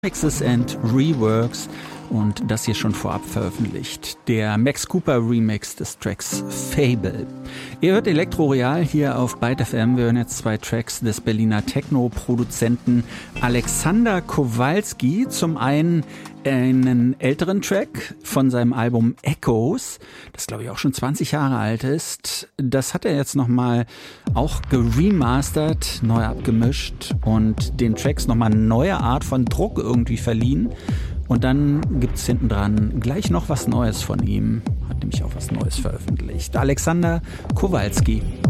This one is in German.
Mixes and Reworks und das hier schon vorab veröffentlicht. Der Max Cooper Remix des Tracks Fable. Ihr hört Elektro Real hier auf Byte FM. Wir hören jetzt zwei Tracks des Berliner Techno-Produzenten Alexander Kowalski. Zum einen einen älteren Track von seinem Album Echoes, das glaube ich auch schon 20 Jahre alt ist. Das hat er jetzt nochmal auch geremastert, neu abgemischt und den Tracks nochmal eine neue Art von Druck irgendwie verliehen. Und dann gibt's hinten dran gleich noch was Neues von ihm. Hat nämlich auch was Neues veröffentlicht. Alexander Kowalski.